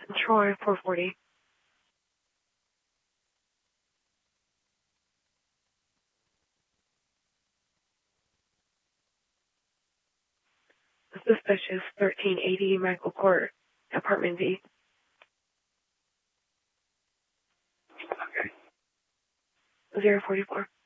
Troy, 440. Suspicious, 1380 Michael Court, Apartment D. Okay. 044.